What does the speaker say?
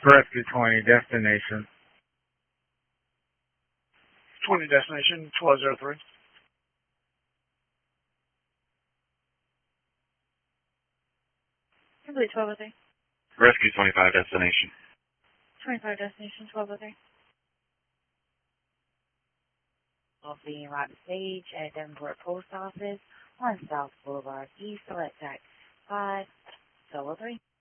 Rescue 20, destination. 20, destination 1203. Complete 1203. Rescue 25, destination. 25, destination 1203. Will be right stage at Denver Post Office on South Boulevard East. Select tax 5, 1203.